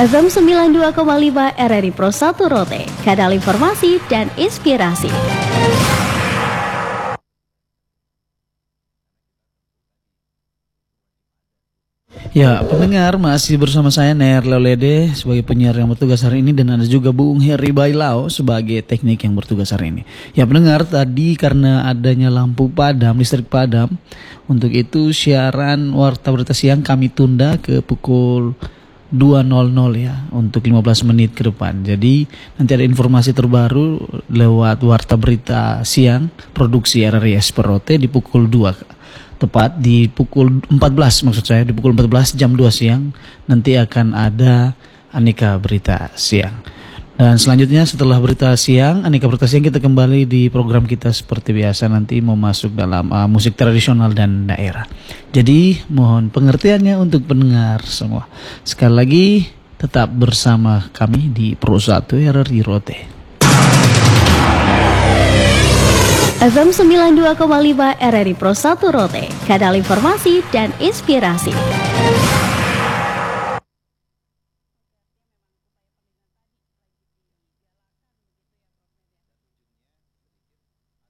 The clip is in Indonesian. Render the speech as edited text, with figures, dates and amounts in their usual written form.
FM 92,5 RRI Pro 1 Rote, kanal informasi dan inspirasi. Ya, pendengar, masih bersama saya Ner Leolede sebagai penyiar yang bertugas hari ini, dan ada juga Bung Heri Bailao sebagai teknik yang bertugas hari ini. Ya pendengar, tadi karena adanya lampu padam, listrik padam, untuk itu siaran Warta Berita Siang kami tunda ke pukul 2.00 ya, untuk 15 menit ke depan. Jadi nanti ada informasi terbaru lewat Warta Berita Siang produksi RRI Esperote di pukul 2. Tepat di pukul 14, maksud saya di pukul 14 jam 2 siang nanti akan ada Aneka Berita Siang. Dan selanjutnya setelah Berita Siang, Aneka Berita Siang, kita kembali di program kita seperti biasa, nanti mau masuk dalam musik tradisional dan daerah. Jadi mohon pengertiannya untuk pendengar semua. Sekali lagi tetap bersama kami di Pro 1 RRI Rote. FM 92,5 RRI Pro 1 Rote, kanal informasi dan inspirasi.